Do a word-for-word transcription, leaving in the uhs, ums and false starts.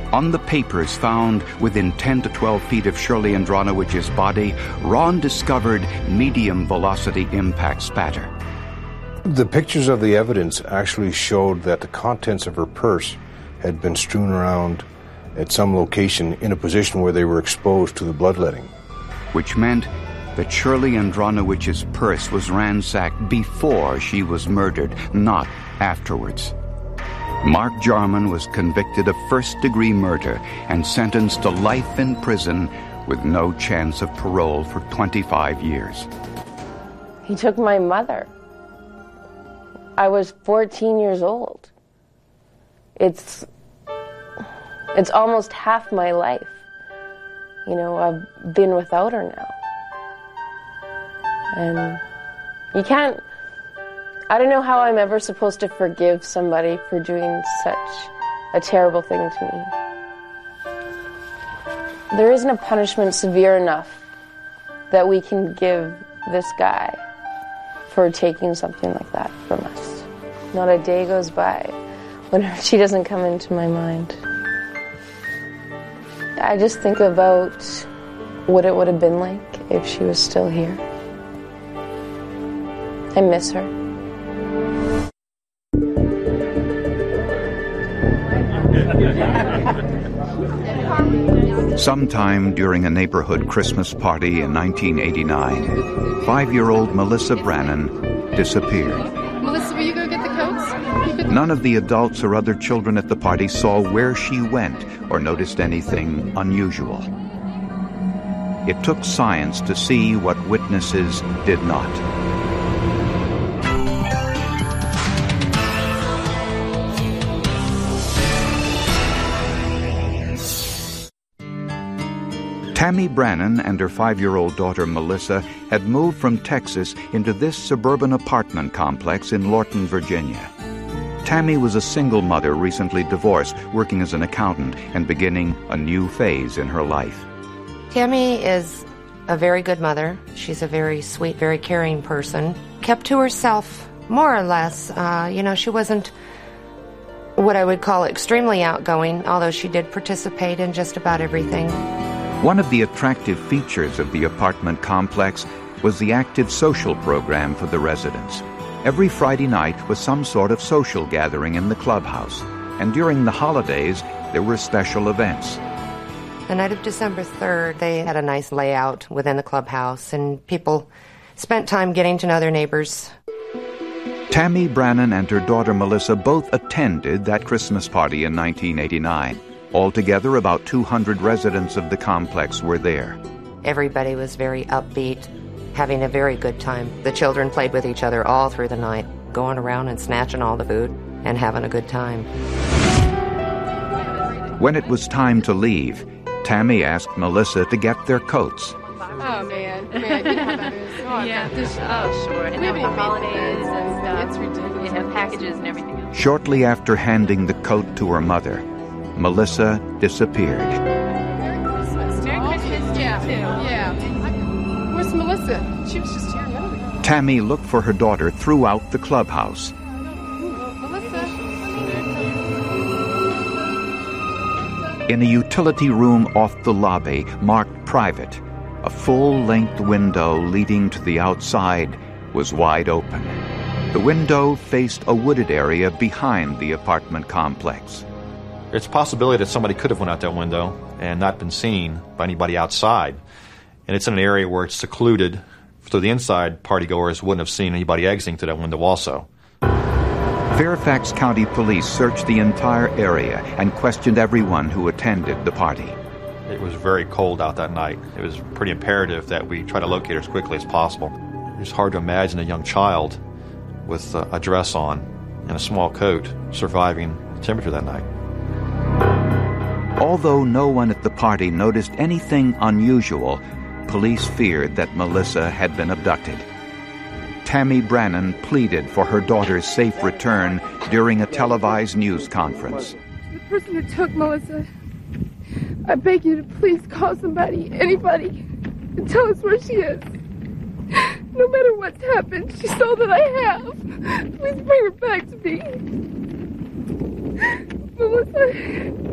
On the papers found within ten to twelve feet of Shirley Andronowich's body, Ron discovered medium-velocity impact spatter. The pictures of the evidence actually showed that the contents of her purse had been strewn around at some location in a position where they were exposed to the bloodletting. Which meant that Shirley Andronowich's purse was ransacked before she was murdered, not afterwards. Mark Jarman was convicted of first-degree murder and sentenced to life in prison with no chance of parole for twenty-five years. He took my mother. I was fourteen years old. It's, it's almost half my life. You know, I've been without her now. And you can't, I don't know how I'm ever supposed to forgive somebody for doing such a terrible thing to me. There isn't a punishment severe enough that we can give this guy for taking something like that from us. Not a day goes by when she doesn't come into my mind. I just think about what it would have been like if she was still here. I miss her. Sometime during a neighborhood Christmas party in nineteen eighty-nine, five-year-old Melissa Brannon disappeared. Melissa, will you go get the coats? None of the adults or other children at the party saw where she went or noticed anything unusual. It took science to see what witnesses did not. Tammy Brannon and her five-year-old daughter Melissa had moved from Texas into this suburban apartment complex in Lorton, Virginia. Tammy was a single mother, recently divorced, working as an accountant and beginning a new phase in her life. Tammy is a very good mother. She's a very sweet, very caring person. Kept to herself, more or less. Uh, you know, she wasn't what I would call extremely outgoing, although she did participate in just about everything. One of the attractive features of the apartment complex was the active social program for the residents. Every Friday night was some sort of social gathering in the clubhouse, and during the holidays there were special events. The night of December third, they had a nice layout within the clubhouse, and people spent time getting to know their neighbors. Tammy Brannon and her daughter Melissa both attended that Christmas party in nineteen eighty-nine. Altogether, about two hundred residents of the complex were there. Everybody was very upbeat, having a very good time. The children played with each other all through the night, going around and snatching all the food and having a good time. When it was time to leave, Tammy asked Melissa to get their coats. Oh, man. Man, you know how that is. Oh, yeah, this, oh, sure. And then for holidays and stuff. It's ridiculous. They have packages and everything else. Shortly after handing the coat to her mother, Melissa disappeared. Merry Christmas. Merry Christmas, Yeah, too. yeah. Where's Melissa? She was just here a minute ago. Tammy looked for her daughter throughout the clubhouse. Melissa. In a utility room off the lobby, marked private, a full-length window leading to the outside was wide open. The window faced a wooded area behind the apartment complex. It's a possibility that somebody could have went out that window and not been seen by anybody outside. And it's in an area where it's secluded, so the inside partygoers wouldn't have seen anybody exiting to that window also. Fairfax County Police searched the entire area and questioned everyone who attended the party. It was very cold out that night. It was pretty imperative that we try to locate her as quickly as possible. It's hard to imagine a young child with a dress on and a small coat surviving the temperature that night. Although no one at the party noticed anything unusual, police feared that Melissa had been abducted. Tammy Brannon pleaded for her daughter's safe return during a televised news conference. The person who took Melissa, I beg you to please call somebody, anybody, and tell us where she is. No matter what's happened, she's all that I have. Please bring her back to me. Melissa...